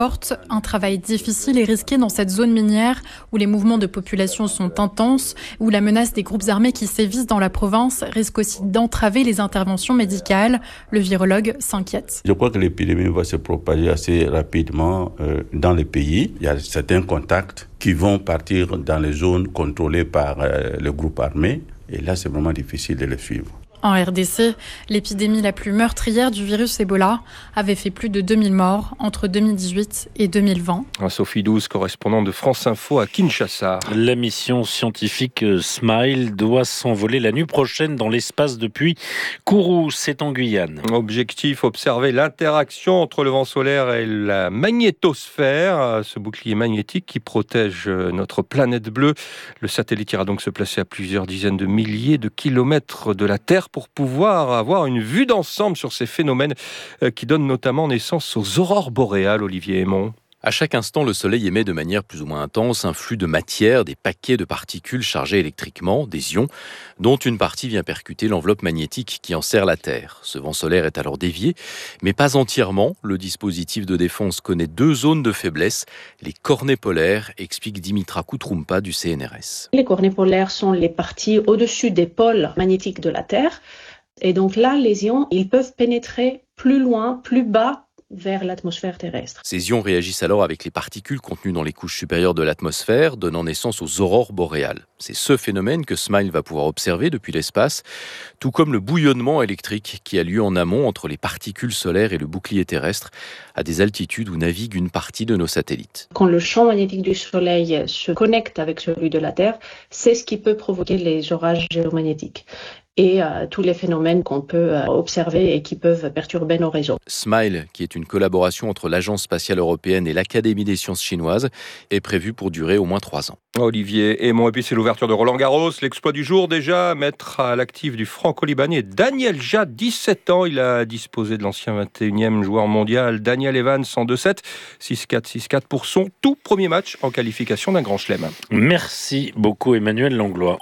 Un travail difficile et risqué dans cette zone minière où les mouvements de population sont intenses, où la menace des groupes armés qui sévissent dans la province risque aussi d'entraver les interventions médicales. Le virologue s'inquiète. Je crois que l'épidémie va se propager assez rapidement dans le pays. Il y a certains contacts qui vont partir dans les zones contrôlées par le groupe armé. Et là, c'est vraiment difficile de les suivre. En RDC, l'épidémie la plus meurtrière du virus Ebola avait fait plus de 2000 morts entre 2018 et 2020. Sophie Douze, correspondante de France Info à Kinshasa. La mission scientifique SMILE doit s'envoler la nuit prochaine dans l'espace depuis Kourou, c'est en Guyane. Objectif, observer l'interaction entre le vent solaire et la magnétosphère, ce bouclier magnétique qui protège notre planète bleue. Le satellite ira donc se placer à plusieurs dizaines de milliers de kilomètres de la Terre pour pouvoir avoir une vue d'ensemble sur ces phénomènes qui donnent notamment naissance aux aurores boréales, Olivier Aymon. À chaque instant, le Soleil émet de manière plus ou moins intense un flux de matière, des paquets de particules chargées électriquement, des ions, dont une partie vient percuter l'enveloppe magnétique qui enserre la Terre. Ce vent solaire est alors dévié, mais pas entièrement. Le dispositif de défense connaît 2 zones de faiblesse. Les cornets polaires, explique Dimitra Koutroumpa du CNRS. Les cornets polaires sont les parties au-dessus des pôles magnétiques de la Terre. Et donc là, les ions, ils peuvent pénétrer plus loin, plus bas, vers l'atmosphère terrestre. Ces ions réagissent alors avec les particules contenues dans les couches supérieures de l'atmosphère, donnant naissance aux aurores boréales. C'est ce phénomène que SMILE va pouvoir observer depuis l'espace, tout comme le bouillonnement électrique qui a lieu en amont entre les particules solaires et le bouclier terrestre, à des altitudes où navigue une partie de nos satellites. Quand le champ magnétique du Soleil se connecte avec celui de la Terre, c'est ce qui peut provoquer les orages géomagnétiques et tous les phénomènes qu'on peut observer et qui peuvent perturber nos réseaux. SMILE, qui est une collaboration entre l'Agence spatiale européenne et l'Académie des sciences chinoises, est prévue pour durer au moins 3 ans. Olivier Aymon, et puis c'est l'ouverture de Roland-Garros, l'exploit du jour déjà, mettre à l'actif du franco-libanais Daniel Jad, 17 ans, il a disposé de l'ancien 21e joueur mondial Daniel Evans en 2-7, 6-4, 6-4 pour son tout premier match en qualification d'un grand chelem. Merci beaucoup Emmanuel Langlois.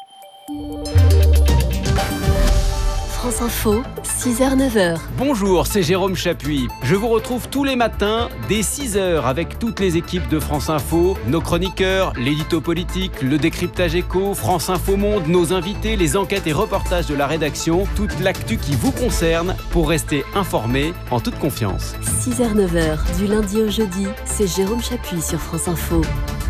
France Info, 6h-9h. Bonjour, c'est Jérôme Chapuis. Je vous retrouve tous les matins dès 6h avec toutes les équipes de France Info, nos chroniqueurs, l'édito politique, le décryptage éco, France Info Monde, nos invités, les enquêtes et reportages de la rédaction, toute l'actu qui vous concerne pour rester informé en toute confiance. 6h-9h, du lundi au jeudi, c'est Jérôme Chapuis sur France Info.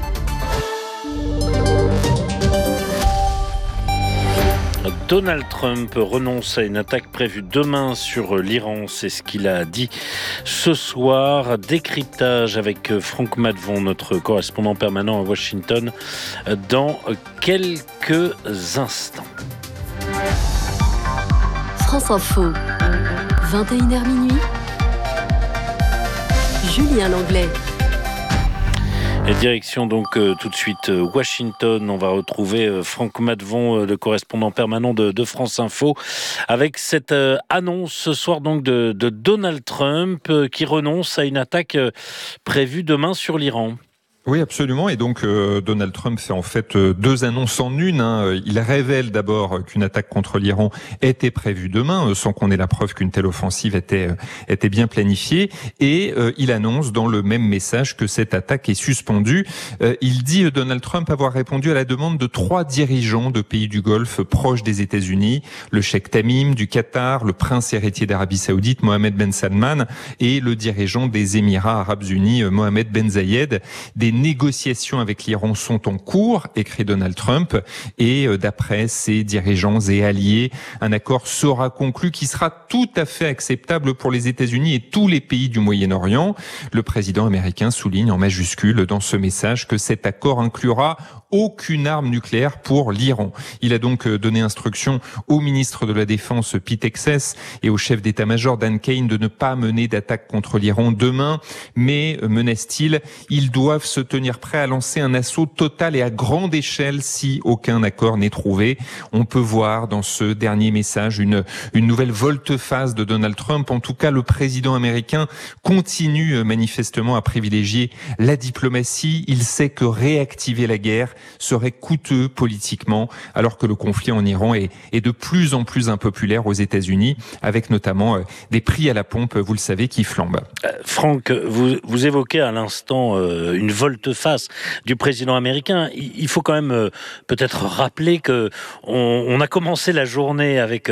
Donald Trump renonce à une attaque prévue demain sur l'Iran, c'est ce qu'il a dit ce soir. Décryptage avec Franck Madvon, notre correspondant permanent à Washington, dans quelques instants. France Info, 21h minuit, Julien Langlais. Et direction donc tout de suite Washington. On va retrouver Franck Madvon, le correspondant permanent de France Info, avec cette annonce ce soir donc de Donald Trump qui renonce à une attaque prévue demain sur l'Iran. Oui, absolument. Et donc, Donald Trump fait en fait 2 annonces en une. Il révèle d'abord qu'une attaque contre l'Iran était prévue demain, sans qu'on ait la preuve qu'une telle offensive était bien planifiée. Et il annonce dans le même message que cette attaque est suspendue. Il dit, Donald Trump, avoir répondu à la demande de 3 dirigeants de pays du Golfe proches des États-Unis, le cheikh Tamim du Qatar, le prince héritier d'Arabie Saoudite, Mohammed Ben Salman, et le dirigeant des Émirats Arabes Unis, Mohammed Ben Zayed. Des négociations avec l'Iran sont en cours, écrit Donald Trump, et d'après ses dirigeants et alliés, un accord sera conclu qui sera tout à fait acceptable pour les États-Unis et tous les pays du Moyen-Orient. Le président américain souligne en majuscule dans ce message que cet accord inclura aucune arme nucléaire pour l'Iran. Il a donc donné instruction au ministre de la Défense Pete Hegseth et au chef d'état-major Dan Kane de ne pas mener d'attaque contre l'Iran demain, mais, menace-t-il, ils doivent se tenir prêts à lancer un assaut total et à grande échelle si aucun accord n'est trouvé. On peut voir dans ce dernier message une nouvelle volte-face de Donald Trump. En tout cas, le président américain continue manifestement à privilégier la diplomatie. Il sait que réactiver la guerre serait coûteux politiquement, alors que le conflit en Iran est de plus en plus impopulaire aux États-Unis, avec notamment des prix à la pompe, vous le savez, qui flambent. Franck, vous évoquez à l'instant une volte-face du président américain. Il faut quand même peut-être rappeler que on a commencé la journée avec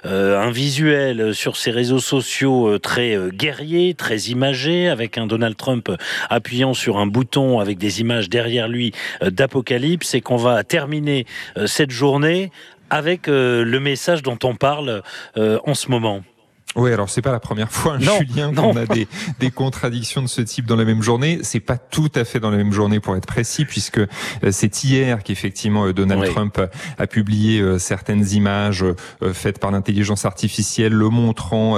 un visuel sur ses réseaux sociaux très guerrier, très imagé, avec un Donald Trump appuyant sur un bouton avec des images derrière lui d'apocalypse, et qu'on va terminer cette journée avec le message dont on parle en ce moment. Oui, alors c'est pas la première fois, Julien, qu'on a des contradictions de ce type dans la même journée. C'est pas tout à fait dans la même journée, pour être précis, puisque c'est hier qu'effectivement Donald Trump a publié certaines images faites par l'intelligence artificielle, le montrant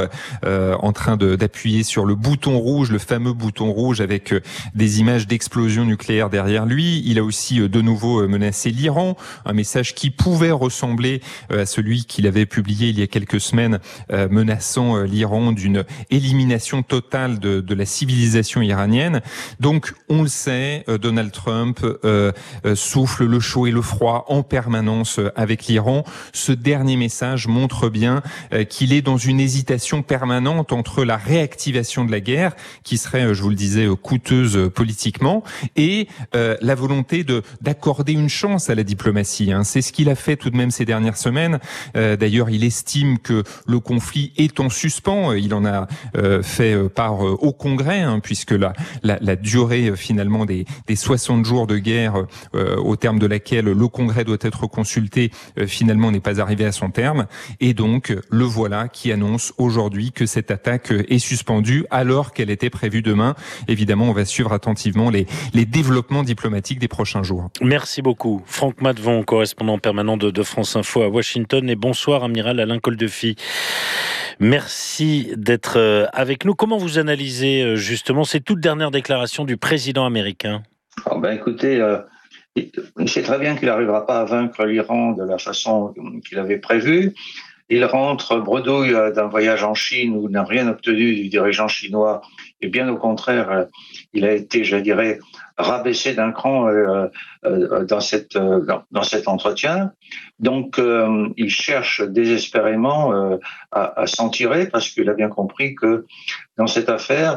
en train d'appuyer sur le bouton rouge, le fameux bouton rouge, avec des images d'explosion nucléaire derrière lui. Il a aussi de nouveau menacé l'Iran, un message qui pouvait ressembler à celui qu'il avait publié il y a quelques semaines, menaçant l'Iran d'une élimination totale de la civilisation iranienne. Donc, on le sait, Donald Trump souffle le chaud et le froid en permanence avec l'Iran. Ce dernier message montre bien qu'il est dans une hésitation permanente entre la réactivation de la guerre, qui serait, je vous le disais, coûteuse politiquement, et la volonté d'accorder une chance à la diplomatie. C'est ce qu'il a fait tout de même ces dernières semaines. D'ailleurs, il estime que le conflit est en suspens. Il en a fait part au Congrès, puisque la durée finalement des 60 jours de guerre au terme de laquelle le Congrès doit être consulté finalement n'est pas arrivée à son terme. Et donc, le voilà qui annonce aujourd'hui que cette attaque est suspendue alors qu'elle était prévue demain. Évidemment, on va suivre attentivement les développements diplomatiques des prochains jours. Merci beaucoup. Franck Matvon, correspondant permanent de France Info à Washington, et bonsoir, amiral Alain Koldefy. Merci d'être avec nous. Comment vous analysez justement ces toutes dernières déclarations du président américain ? Écoutez, il sait très bien qu'il n'arrivera pas à vaincre l'Iran de la façon qu'il avait prévue. Il rentre bredouille d'un voyage en Chine où il n'a rien obtenu du dirigeant chinois, et bien au contraire, il a été, je dirais, rabaissé d'un cran dans cet entretien. Donc, il cherche désespérément à s'en tirer, parce qu'il a bien compris que dans cette affaire,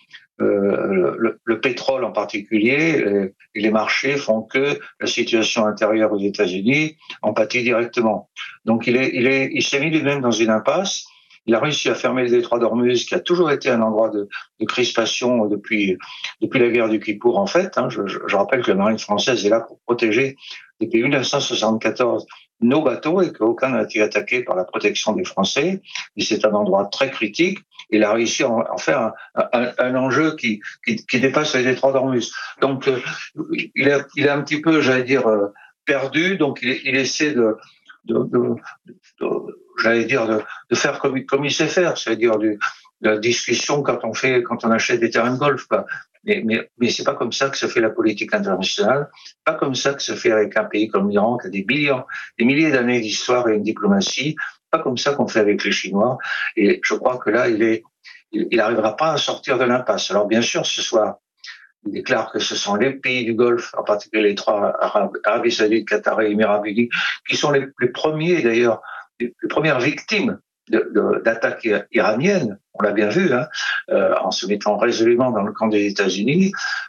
le pétrole en particulier et les marchés font que la situation intérieure aux États-Unis en pâtit directement. Donc il s'est mis lui-même dans une impasse. Il a réussi à fermer le détroit d'Ormuz, qui a toujours été un endroit de crispation depuis la guerre du Kippour, en fait. Je rappelle que la marine française est là pour protéger depuis 1974 nos bateaux, et qu'aucun n'a été attaqué par la protection des Français. Et c'est un endroit très critique. Il a réussi à en faire un enjeu qui dépasse les détroits d'Ormuz. Donc, il est un petit peu, j'allais dire, perdu. Donc, il essaie de faire comme il sait faire, c'est-à-dire de la discussion quand on achète des terrains de golf, quoi. Mais c'est pas comme ça que se fait la politique internationale, pas comme ça que se fait avec un pays comme l'Iran qui a des milliers d'années d'histoire et une diplomatie, pas comme ça qu'on fait avec les Chinois. Et je crois que là, il arrivera pas à sortir de l'impasse. Alors bien sûr, ce soir, il déclare que ce sont les pays du Golfe, en particulier les trois, Arabie Saoudite, Qatar et Émirats Unis, qui sont les premiers, d'ailleurs, les premières victimes d'attaques iraniennes. On l'a bien vu, en se mettant résolument dans le camp des États-Unis.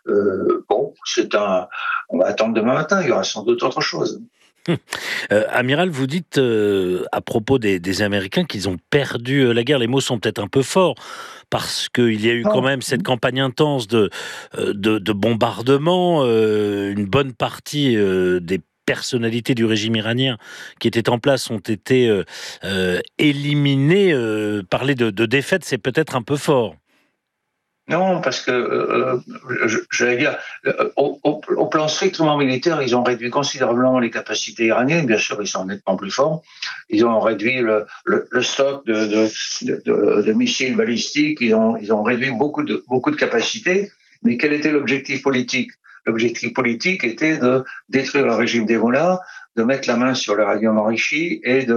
On va attendre demain matin, il y aura sans doute autre chose. Amiral, vous dites à propos des Américains qu'ils ont perdu la guerre. Les mots sont peut-être un peu forts, parce qu'il y a eu quand même cette campagne intense de bombardement. Une bonne partie des personnalités du régime iranien qui étaient en place ont été éliminées. Parler de défaite, c'est peut-être un peu fort. Non, parce que, j'allais dire, au plan strictement militaire, ils ont réduit considérablement les capacités iraniennes. Bien sûr, ils sont nettement plus forts. Ils ont réduit le stock de missiles balistiques. Ils ont réduit beaucoup de capacités. Mais quel était l'objectif politique ? L'objectif politique était de détruire le régime des mollahs, de mettre la main sur l'uranium enrichi et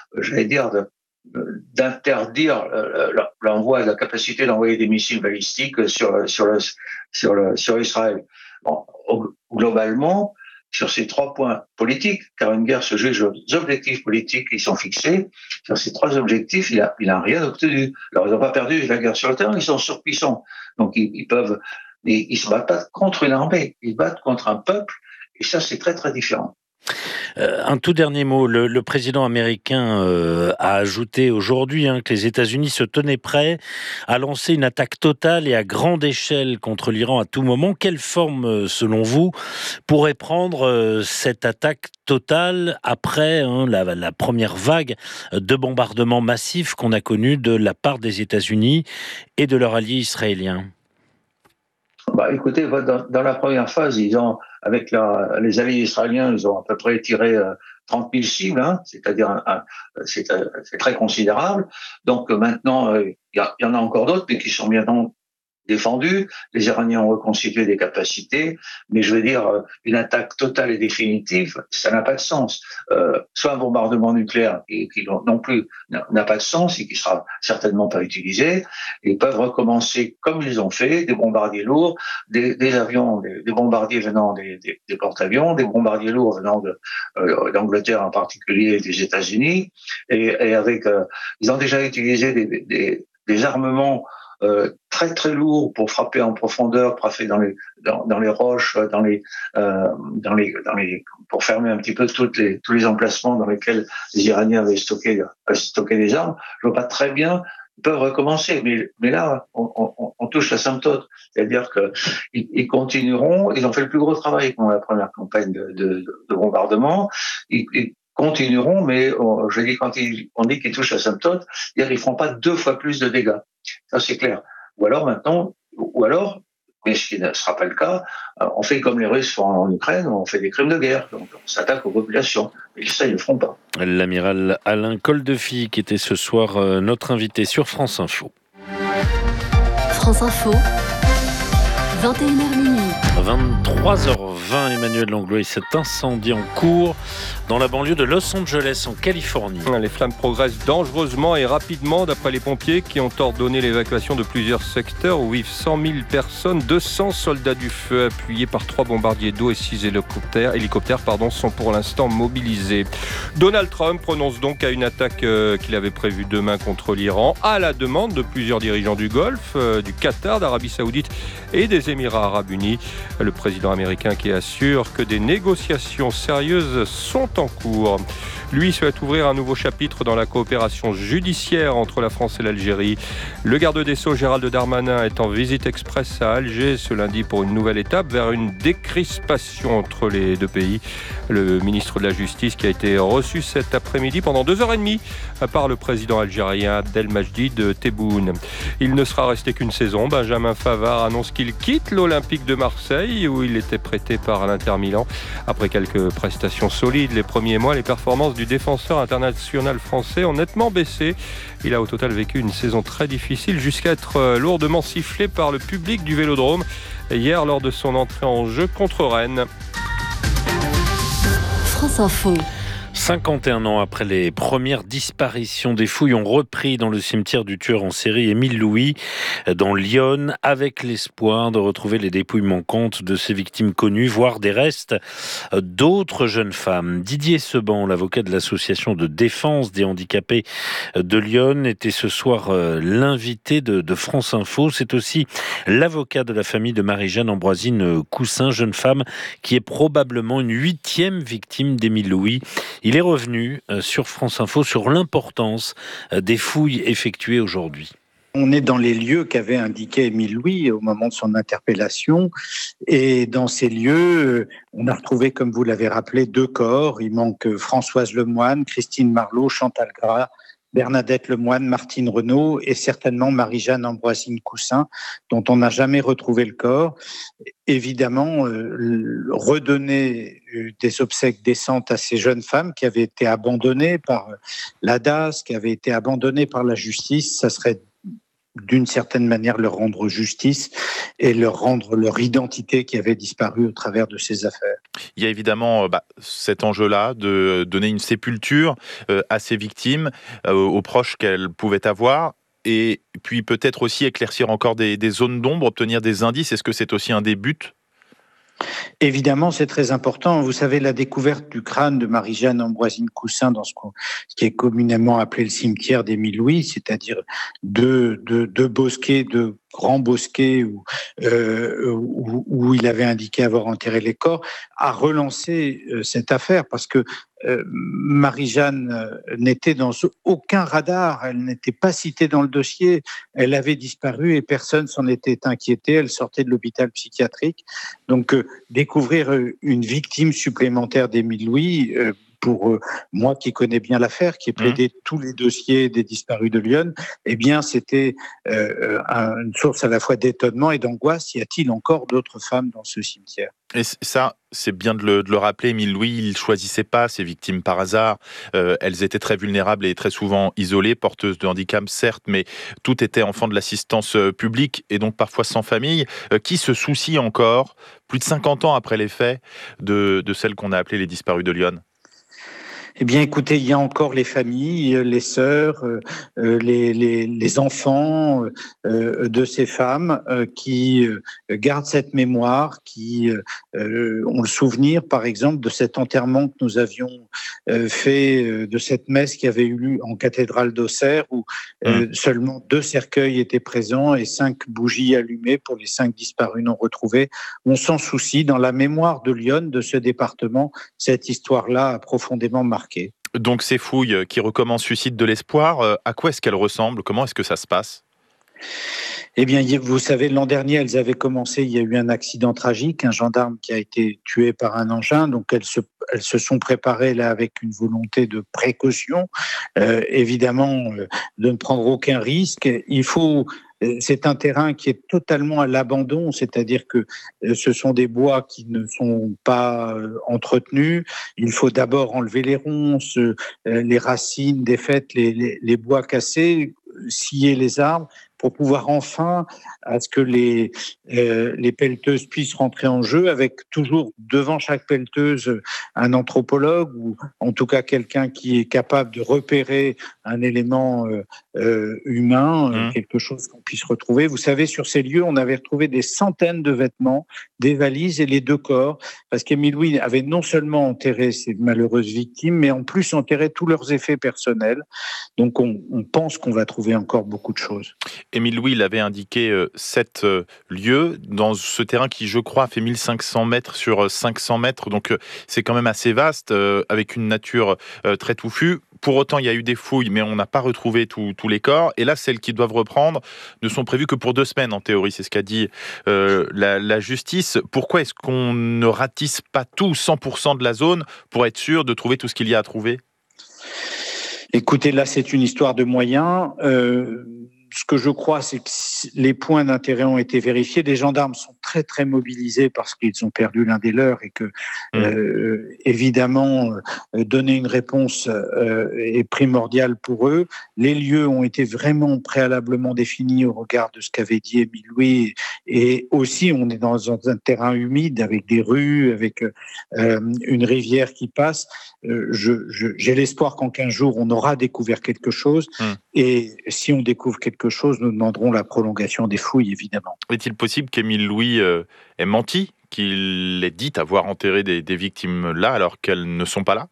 d'interdire l'envoi, la capacité d'envoyer des missiles balistiques sur Israël. Bon, globalement, sur ces 3 points politiques, car une guerre se juge aux objectifs politiques qui sont fixés. Sur ces 3 objectifs, il a rien obtenu. Alors, ils n'ont pas perdu la guerre sur le terrain, ils sont surpuissants. Donc, ils se battent pas contre une armée, ils se battent contre un peuple, et ça, c'est très, très différent. Un tout dernier mot. Le président américain a ajouté aujourd'hui que les États-Unis se tenaient prêts à lancer une attaque totale et à grande échelle contre l'Iran à tout moment. Quelle forme, selon vous, pourrait prendre cette attaque totale après la première vague de bombardements massifs qu'on a connue de la part des États-Unis et de leur allié israélien ? Écoutez, dans la première phase, avec les alliés israéliens, ils ont à peu près tiré 30 000 cibles, c'est-à-dire c'est très considérable. Donc maintenant, il y en a encore d'autres, mais qui sont bien défendus. Les Iraniens ont reconstitué des capacités, mais je veux dire, une attaque totale et définitive, ça n'a pas de sens. Soit un bombardement nucléaire qui non plus n'a pas de sens et qui sera certainement pas utilisé. Ils peuvent recommencer comme ils ont fait, des bombardiers lourds, des avions, des bombardiers venant des porte-avions, des bombardiers lourds venant d'Angleterre en particulier et des États-Unis, et avec, ils ont déjà utilisé des armements très très lourd pour frapper en profondeur, frapper dans les roches, pour fermer un petit peu tous les emplacements dans lesquels les Iraniens avaient stocké des armes. Je vois pas très bien. Ils peuvent recommencer, mais là on touche l'asymptote, c'est-à-dire que ils continueront. Ils ont fait le plus gros travail pendant la première campagne de bombardement. Ils continueront, mais je dis quand on dit qu'ils touchent l'asymptote, ils feront pas 2 fois plus de dégâts. Ça, c'est clair. Ou alors, mais ce qui ne sera pas le cas, on fait comme les Russes font en Ukraine, on fait des crimes de guerre. Donc, on s'attaque aux populations. Et ça, ils ne le feront pas. L'amiral Alain Coldefille, qui était ce soir notre invité sur France Info. France Info, 21h minuit. 23h20, Emmanuel Langlois, cet incendie en cours dans la banlieue de Los Angeles, en Californie. Les flammes progressent dangereusement et rapidement d'après les pompiers qui ont ordonné l'évacuation de plusieurs secteurs où vivent 100 000 personnes. 200 soldats du feu appuyés par 3 bombardiers d'eau et 6 hélicoptères sont pour l'instant mobilisés. Donald Trump prononce donc à une attaque qu'il avait prévue demain contre l'Iran à la demande de plusieurs dirigeants du Golfe, du Qatar, d'Arabie Saoudite et des Émirats Arabes Unis. Le président américain qui assure que des négociations sérieuses sont en cours. Lui souhaite ouvrir un nouveau chapitre dans la coopération judiciaire entre la France et l'Algérie. Le garde des Sceaux Gérald Darmanin est en visite express à Alger ce lundi pour une nouvelle étape vers une décrispation entre les 2 pays. Le ministre de la Justice qui a été reçu cet après-midi pendant 2h30 par le président algérien Abdelmadjid Tebboune. Il ne sera resté qu'une saison. Benjamin Pavard annonce qu'il quitte l'Olympique de Marseille où il était prêté par l'Inter Milan. Après quelques prestations solides les premiers mois, les performances du défenseur international français ont nettement baissé. Il a au total vécu une saison très difficile jusqu'à être lourdement sifflé par le public du Vélodrome hier lors de son entrée en jeu contre Rennes. France Info. 51 ans après les premières disparitions, des fouilles ont repris dans le cimetière du tueur en série Émile Louis, dans l'Yonne, avec l'espoir de retrouver les dépouilles manquantes de ses victimes connues, voire des restes d'autres jeunes femmes. Didier Seban, l'avocat de l'association de défense des handicapés de l'Yonne, était ce soir l'invité de France Info. C'est aussi l'avocat de la famille de Marie-Jeanne Ambroisine Coussin, jeune femme qui est probablement une 8e victime d'Émile Louis. Il est revenu sur France Info sur l'importance des fouilles effectuées aujourd'hui. On est dans les lieux qu'avait indiqué Émile Louis au moment de son interpellation. Et dans ces lieux, on a retrouvé, comme vous l'avez rappelé, 2 corps. Il manque Françoise Lemoine, Christine Marlot, Chantal Gras, Bernadette Lemoine, Martine Renaud et certainement Marie-Jeanne Ambroisine Coussin, dont on n'a jamais retrouvé le corps. Évidemment, redonner des obsèques décentes à ces jeunes femmes qui avaient été abandonnées par la DAS, qui avaient été abandonnées par la justice, ça serait d'une certaine manière leur rendre justice et leur rendre leur identité qui avait disparu au travers de ces affaires. Il y a évidemment cet enjeu-là de donner une sépulture à ces victimes, aux proches qu'elles pouvaient avoir, et puis peut-être aussi éclaircir encore des zones d'ombre, obtenir des indices. Est-ce que c'est aussi un des buts ? Évidemment, c'est très important. Vous savez, la découverte du crâne de Marie-Jeanne Ambroisine Cousin dans ce qui est communément appelé le cimetière d'Émile Louis, c'est-à-dire deux bosquets, deux grands bosquets où il avait indiqué avoir enterré les corps, a relancé cette affaire parce que Marie-Jeanne n'était dans aucun radar, elle n'était pas citée dans le dossier, elle avait disparu et personne s'en était inquiété, elle sortait de l'hôpital psychiatrique. Donc découvrir une victime supplémentaire d'Émile Louis, pour moi qui connais bien l'affaire, qui ai plaidé tous les dossiers des disparus de Lyon, eh bien c'était une source à la fois d'étonnement et d'angoisse. Y a-t-il encore d'autres femmes dans ce cimetière ? Et ça, c'est bien de le rappeler, Émile Louis, il ne choisissait pas ses victimes par hasard. Elles étaient très vulnérables et très souvent isolées, porteuses de handicap, certes, mais toutes étaient enfants de l'assistance publique et donc parfois sans famille. Qui se soucie encore, plus de 50 ans après les faits, de celles qu'on a appelées les disparus de Lyon ? Eh bien, écoutez, il y a encore les familles, les sœurs, les enfants de ces femmes qui gardent cette mémoire, qui ont le souvenir, par exemple, de cet enterrement que nous avions fait, de cette messe qui avait eu lieu en cathédrale d'Auxerre, où seulement 2 cercueils étaient présents et 5 bougies allumées pour les 5 disparus non retrouvés. On s'en soucie. Dans la mémoire de Lyon, de ce département, cette histoire-là a profondément marqué. Donc ces fouilles qui recommencent suscitent de l'espoir. À quoi est-ce qu'elles ressemblent ? Comment est-ce que ça se passe ? Eh bien, vous savez, l'an dernier, elles avaient commencé, il y a eu un accident tragique, un gendarme qui a été tué par un engin, donc elles se sont préparées là avec une volonté de précaution, évidemment, de ne prendre aucun risque. C'est un terrain qui est totalement à l'abandon, c'est-à-dire que ce sont des bois qui ne sont pas entretenus. Il faut d'abord enlever les ronces, les racines défaites, les bois cassés, scier les arbres pour pouvoir enfin à ce que les pelleteuses puissent rentrer en jeu, avec toujours devant chaque pelleteuse un anthropologue ou en tout cas quelqu'un qui est capable de repérer un élément humain, quelque chose qu'on puisse retrouver. Vous savez, sur ces lieux, on avait retrouvé des centaines de vêtements, des valises et les 2 corps, parce qu'Émile Louis avait non seulement enterré ces malheureuses victimes, mais en plus enterré tous leurs effets personnels. Donc on pense qu'on va trouver encore beaucoup de choses. Émile Louis, il avait indiqué 7 lieux dans ce terrain qui, je crois, fait 1500 mètres sur 500 mètres. Donc, c'est quand même assez vaste, avec une nature très touffue. Pour autant, il y a eu des fouilles, mais on n'a pas retrouvé tous les corps. Et là, celles qui doivent reprendre ne sont prévues que pour 2 semaines, en théorie. C'est ce qu'a dit la justice. Pourquoi est-ce qu'on ne ratisse pas tout, 100% de la zone, pour être sûr de trouver tout ce qu'il y a à trouver ? Écoutez, là, c'est une histoire de moyens. Ce que je crois, c'est que les points d'intérêt ont été vérifiés. Les gendarmes sont très, très mobilisés parce qu'ils ont perdu l'un des leurs et que, évidemment, donner une réponse est primordial pour eux. Les lieux ont été vraiment préalablement définis au regard de ce qu'avait dit Émile Louis. Et aussi, on est dans un terrain humide avec des rues, avec une rivière qui passe. J'ai l'espoir qu'en 15 jours, on aura découvert quelque chose. Et si on découvre quelque chose, nous demanderons la prolongation des fouilles, évidemment. Est-il possible qu'Émile Louis ait menti, qu'il ait dit avoir enterré des victimes là alors qu'elles ne sont pas là ?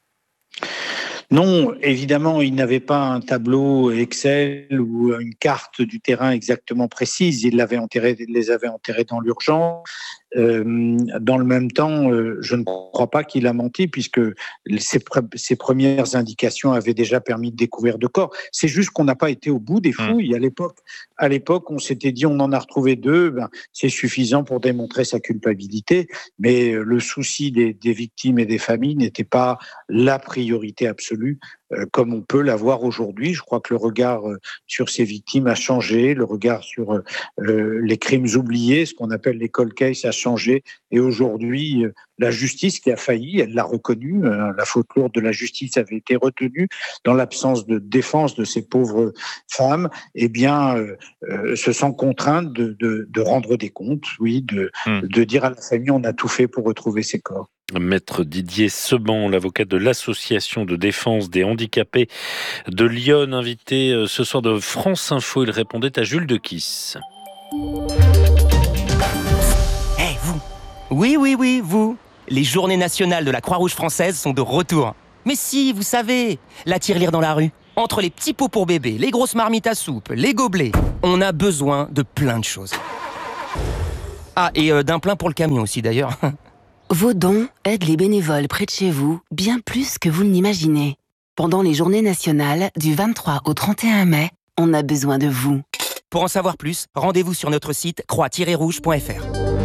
Non, évidemment, il n'avait pas un tableau Excel ou une carte du terrain exactement précise. Il les avait enterrés dans l'urgence. Dans le même temps, je ne crois pas qu'il a menti puisque ses premières indications avaient déjà permis de découvrir de corps. C'est juste qu'on n'a pas été au bout des fouilles. À l'époque, on s'était dit on en a retrouvé 2, c'est suffisant pour démontrer sa culpabilité. Mais le souci des victimes et des familles n'était pas la priorité absolue. Comme on peut l'avoir aujourd'hui. Je crois que le regard sur ces victimes a changé, le regard sur les crimes oubliés, ce qu'on appelle les cold cases, a changé. Et aujourd'hui, la justice qui a failli, elle l'a reconnu, la faute lourde de la justice avait été retenue dans l'absence de défense de ces pauvres femmes, eh bien, se sent contrainte de rendre des comptes, oui, de dire à la famille on a tout fait pour retrouver ces corps. Maître Didier Seban, l'avocat de l'Association de défense des handicapés de Lyon, invité ce soir de France Info. Il répondait à Jules Dequisse. Hey, vous, Oui, vous. Les journées nationales de la Croix-Rouge française sont de retour. Mais si, vous savez, la tirelire dans la rue. Entre les petits pots pour bébé, les grosses marmites à soupe, les gobelets, on a besoin de plein de choses. Ah, et d'un plein pour le camion aussi d'ailleurs. Vos dons aident les bénévoles près de chez vous bien plus que vous ne l'imaginez. Pendant les journées nationales du 23 au 31 mai, on a besoin de vous. Pour en savoir plus, rendez-vous sur notre site croix-rouge.fr.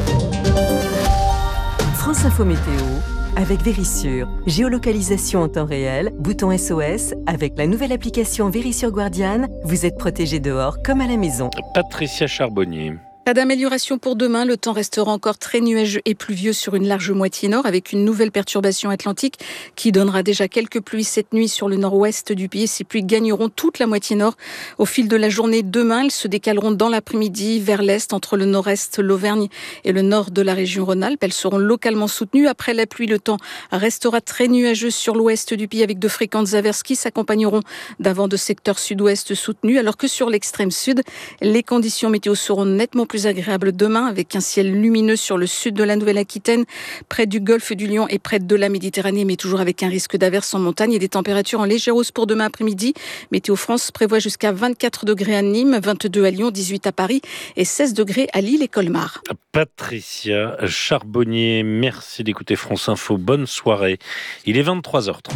France Info Météo avec Vérissure. Géolocalisation en temps réel, bouton SOS. Avec la nouvelle application Vérissure Guardian, vous êtes protégé dehors comme à la maison. Patricia Charbonnier. Pas d'amélioration pour demain. Le temps restera encore très nuageux et pluvieux sur une large moitié nord avec une nouvelle perturbation atlantique qui donnera déjà quelques pluies cette nuit sur le nord-ouest du pays. Ces pluies gagneront toute la moitié nord au fil de la journée. Demain, elles se décaleront dans l'après-midi vers l'est entre le nord-est, l'Auvergne et le nord de la région Rhône-Alpes. Elles seront localement soutenues. Après la pluie, le temps restera très nuageux sur l'ouest du pays avec de fréquentes averses qui s'accompagneront d'un vent de secteur sud-ouest soutenu alors que sur l'extrême sud, les conditions météo seront nettement plus agréable demain avec un ciel lumineux sur le sud de la Nouvelle-Aquitaine, près du golfe du Lion et près de la Méditerranée, mais toujours avec un risque d'averse en montagne et des températures en légère hausse pour demain après-midi. Météo France prévoit jusqu'à 24 degrés à Nîmes, 22 à Lyon, 18 à Paris et 16 degrés à Lille et Colmar. Patricia Charbonnier, merci d'écouter France Info. Bonne soirée. Il est 23h30.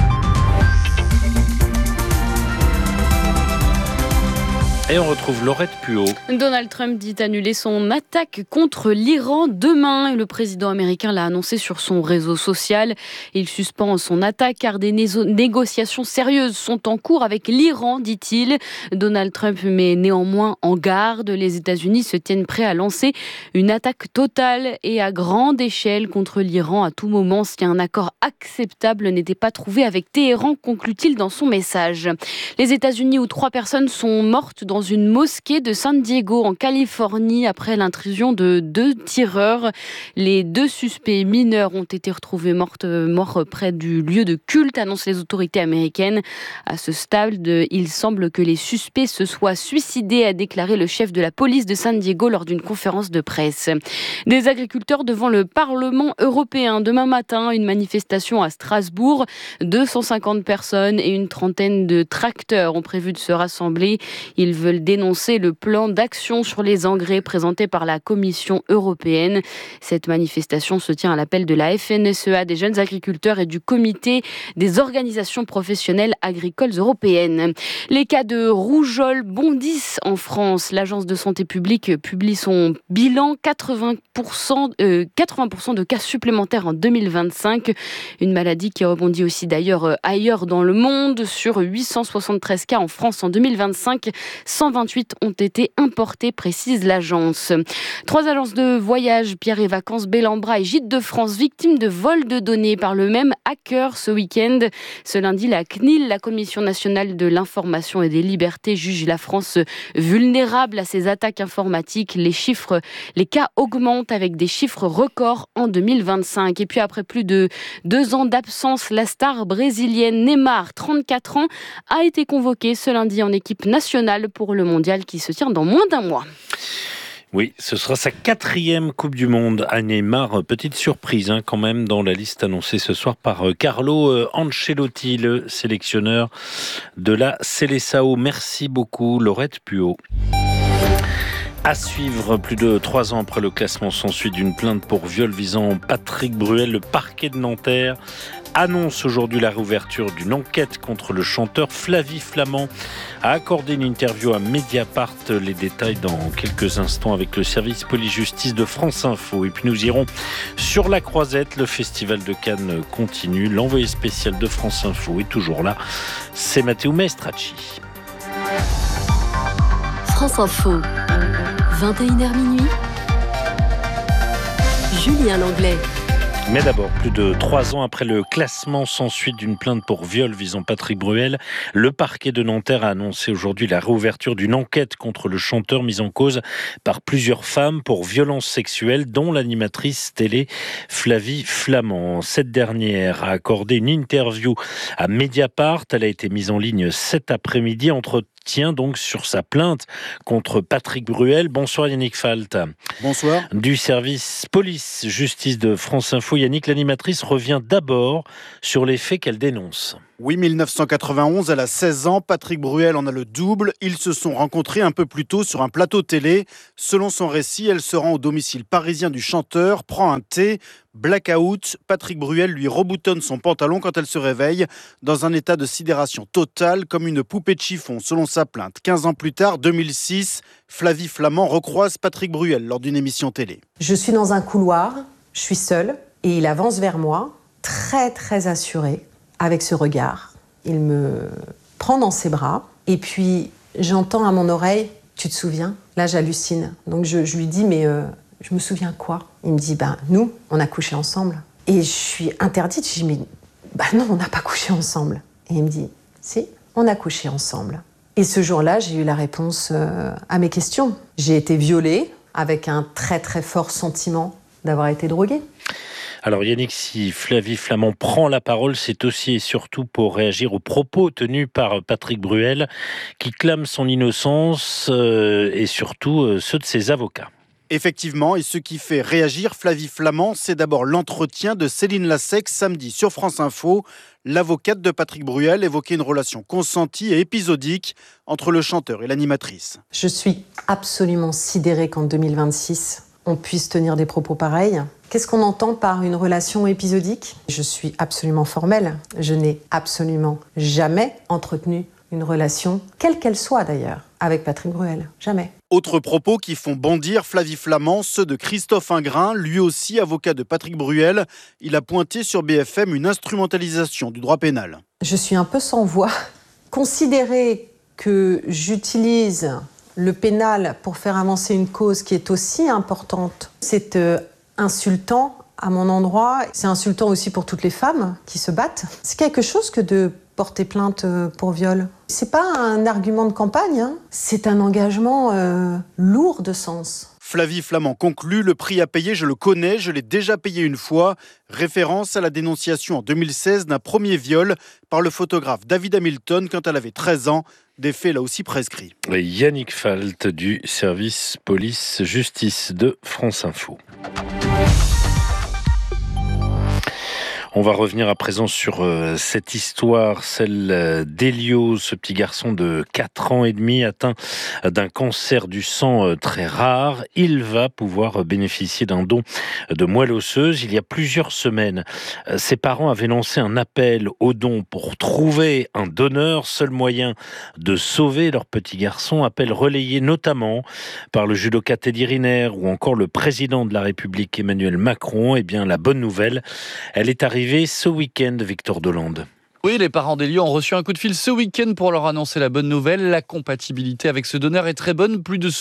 Et on retrouve Laurette Puot. Donald Trump dit annuler son attaque contre l'Iran demain. Et le président américain l'a annoncé sur son réseau social. Il suspend son attaque car des négociations sérieuses sont en cours avec l'Iran, dit-il. Donald Trump met néanmoins en garde. Les États-Unis se tiennent prêts à lancer une attaque totale et à grande échelle contre l'Iran à tout moment si un accord acceptable n'était pas trouvé avec Téhéran, conclut-il dans son message. Les États-Unis où 3 personnes sont mortes dans une mosquée de San Diego en Californie après l'intrusion de 2 tireurs. Les 2 suspects mineurs ont été retrouvés morts près du lieu de culte, annoncent les autorités américaines. À ce stade, il semble que les suspects se soient suicidés, a déclaré le chef de la police de San Diego lors d'une conférence de presse. Des agriculteurs devant le Parlement européen. Demain matin, une manifestation à Strasbourg. 250 personnes et une trentaine de tracteurs ont prévu de se rassembler. Ils veulent dénoncer le plan d'action sur les engrais présenté par la Commission européenne. Cette manifestation se tient à l'appel de la FNSEA, des jeunes agriculteurs et du comité des organisations professionnelles agricoles européennes. Les cas de rougeole bondissent en France. L'Agence de santé publique publie son bilan. 80% de cas supplémentaires en 2025. Une maladie qui rebondit aussi d'ailleurs ailleurs dans le monde. Sur 873 cas en France en 2025, 128 ont été importés, précise l'agence. 3 agences de voyage, Pierre et Vacances, Bellambra et Gîtes de France, victimes de vols de données par le même hacker ce week-end. Ce lundi, la CNIL, la Commission nationale de l'information et des libertés, juge la France vulnérable à ces attaques informatiques. Les cas augmentent avec des chiffres records en 2025. Et puis après plus de 2 ans d'absence, la star brésilienne Neymar, 34 ans, a été convoquée ce lundi en équipe nationale pour le mondial qui se tient dans moins d'1 mois. Oui, ce sera sa 4e Coupe du Monde à Neymar. Petite surprise quand même dans la liste annoncée ce soir par Carlo Ancelotti, le sélectionneur de la Seleção. Merci beaucoup Laurette Puot. À suivre, plus de 3 ans après le classement sans suite d'une plainte pour viol visant Patrick Bruel, le parquet de Nanterre annonce aujourd'hui la réouverture d'une enquête contre le chanteur. Flavie Flament a accordé une interview à Mediapart. Les détails dans quelques instants avec le service police-justice de France Info. Et puis nous irons sur la Croisette. Le festival de Cannes continue. L'envoyé spécial de France Info est toujours là. C'est Matteo Maestracci. France Info, 21h minuit. Julien Langlais. Mais d'abord, plus de 3 ans après le classement sans suite d'une plainte pour viol visant Patrick Bruel, le parquet de Nanterre a annoncé aujourd'hui la réouverture d'une enquête contre le chanteur mis en cause par plusieurs femmes pour violences sexuelles, dont l'animatrice télé Flavie Flament. Cette dernière a accordé une interview à Mediapart. Elle a été mise en ligne cet après-midi. Entre tient donc sur sa plainte contre Patrick Bruel. Bonsoir Yannick Falt. Bonsoir. Du service police-justice de France Info. Yannick, l'animatrice revient d'abord sur les faits qu'elle dénonce. Oui, 1991, elle a 16 ans, Patrick Bruel en a le double. Ils se sont rencontrés un peu plus tôt sur un plateau télé. Selon son récit, elle se rend au domicile parisien du chanteur, prend un thé, blackout. Patrick Bruel lui reboutonne son pantalon quand elle se réveille, dans un état de sidération totale, comme une poupée de chiffon, selon sa plainte. 15 ans plus tard, 2006, Flavie Flament recroise Patrick Bruel lors d'une émission télé. Je suis dans un couloir, je suis seule, et il avance vers moi, très très assuré. Avec ce regard, il me prend dans ses bras et puis j'entends à mon oreille « Tu te souviens ?» Là, j'hallucine. Donc je lui dis « Mais je me souviens quoi ?» Il me dit « Nous, on a couché ensemble. » Et je suis interdite. Je dis « Mais non, on n'a pas couché ensemble. » Et il me dit « Si, on a couché ensemble. » Et ce jour-là, j'ai eu la réponse à mes questions. J'ai été violée avec un très très fort sentiment d'avoir été droguée. Alors Yannick, si Flavie Flament prend la parole, c'est aussi et surtout pour réagir aux propos tenus par Patrick Bruel, qui clame son innocence et surtout ceux de ses avocats. Effectivement, et ce qui fait réagir Flavie Flament, c'est d'abord l'entretien de Céline Lassex samedi sur France Info. L'avocate de Patrick Bruel évoquait une relation consentie et épisodique entre le chanteur et l'animatrice. Je suis absolument sidérée qu'en 2026, on puisse tenir des propos pareils. Qu'est-ce qu'on entend par une relation épisodique ? Je suis absolument formelle. Je n'ai absolument jamais entretenu une relation, quelle qu'elle soit d'ailleurs, avec Patrick Bruel. Jamais. Autres propos qui font bondir Flavie Flament, ceux de Christophe Ingrin, lui aussi avocat de Patrick Bruel. Il a pointé sur BFM une instrumentalisation du droit pénal. Je suis un peu sans voix. Considérer que j'utilise le pénal pour faire avancer une cause qui est aussi importante, c'est insultant à mon endroit. C'est insultant aussi pour toutes les femmes qui se battent. C'est quelque chose que de porter plainte pour viol. C'est pas un argument de campagne, hein. C'est un engagement lourd de sens. Flavie Flament conclut, le prix à payer, je le connais, je l'ai déjà payé une fois. Référence à la dénonciation en 2016 d'un premier viol par le photographe David Hamilton quand elle avait 13 ans. Des faits là aussi prescrits. Yannick Falt du service police-justice de France Info. On va revenir à présent sur cette histoire, celle d'Elio, ce petit garçon de 4 ans et demi atteint d'un cancer du sang très rare. Il va pouvoir bénéficier d'un don de moelle osseuse. Il y a plusieurs semaines, ses parents avaient lancé un appel aux dons pour trouver un donneur, seul moyen de sauver leur petit garçon. Appel relayé notamment par le judoka Teddy Riner ou encore le président de la République Emmanuel Macron. Eh bien, la bonne nouvelle, elle est arrivée ce week-end, Victor Dolande. Oui, les parents d'Elio ont reçu un coup de fil ce week-end pour leur annoncer la bonne nouvelle. La compatibilité avec ce donneur est très bonne, plus de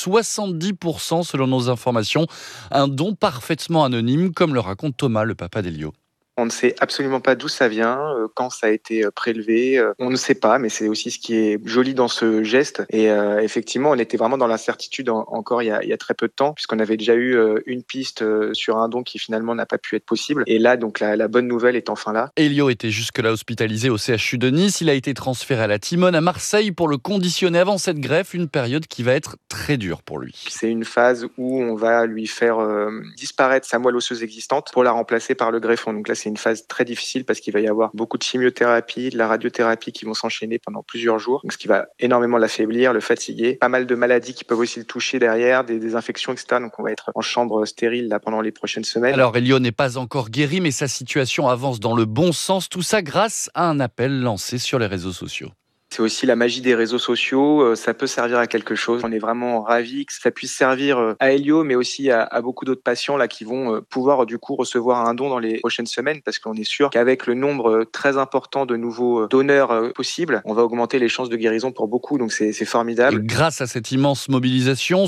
70% selon nos informations. Un don parfaitement anonyme, comme le raconte Thomas, le papa d'Elio. On ne sait absolument pas d'où ça vient, quand ça a été prélevé. On ne sait pas, mais c'est aussi ce qui est joli dans ce geste. Et effectivement, on était vraiment dans l'incertitude encore il y a très peu de temps, puisqu'on avait déjà eu une piste sur un don qui finalement n'a pas pu être possible. Et là, donc la bonne nouvelle est enfin là. Elio était jusque-là hospitalisé au CHU de Nice. Il a été transféré à la Timone à Marseille pour le conditionner avant cette greffe, une période qui va être très dure pour lui. C'est une phase où on va lui faire disparaître sa moelle osseuse existante pour la remplacer par le greffon. Donc là, c'est une phase très difficile parce qu'il va y avoir beaucoup de chimiothérapie, de la radiothérapie qui vont s'enchaîner pendant plusieurs jours, donc ce qui va énormément l'affaiblir, le fatiguer. Pas mal de maladies qui peuvent aussi le toucher derrière, des infections, etc. Donc on va être en chambre stérile là pendant les prochaines semaines. Alors Elio n'est pas encore guéri, mais sa situation avance dans le bon sens. Tout ça grâce à un appel lancé sur les réseaux sociaux. C'est aussi la magie des réseaux sociaux, ça peut servir à quelque chose. On est vraiment ravis que ça puisse servir à Elio, mais aussi à beaucoup d'autres patients là qui vont pouvoir du coup recevoir un don dans les prochaines semaines, parce qu'on est sûr qu'avec le nombre très important de nouveaux donneurs possibles, on va augmenter les chances de guérison pour beaucoup, donc c'est formidable. Et grâce à cette immense mobilisation,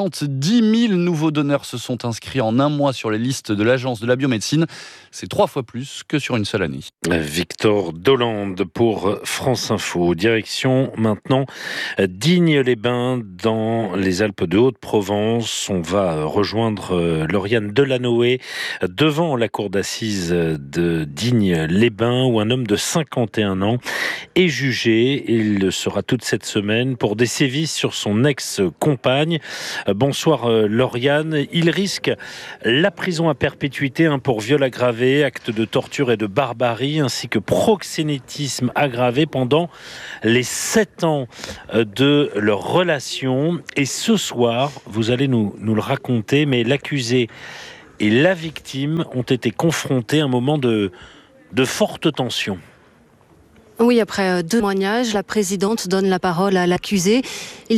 70 000 nouveaux donneurs se sont inscrits en un mois sur les listes de l'Agence de la biomédecine. C'est 3 fois plus que sur une seule année. Victor Dolande pour France Info. Direction maintenant Digne-les-Bains dans les Alpes de Haute-Provence. On va rejoindre Lauriane Delanoë devant la cour d'assises de Digne-les-Bains où un homme de 51 ans est jugé. Il le sera toute cette semaine pour des sévices sur son ex-compagne. Bonsoir Lauriane. Il risque la prison à perpétuité pour viol aggravé, acte de torture et de barbarie ainsi que proxénétisme aggravé pendant les 7 ans de leur relation. Et ce soir, vous allez nous le raconter, mais l'accusé et la victime ont été confrontés à un moment de forte tension. Oui, après 2 témoignages, la présidente donne la parole à l'accusé.